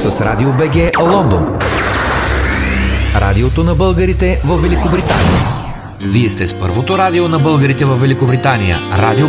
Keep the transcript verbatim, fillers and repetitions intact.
с Радио БГ Лондон. Радиото на българите в Великобритания. Вие сте с първото радио на българите в Великобритания. Радио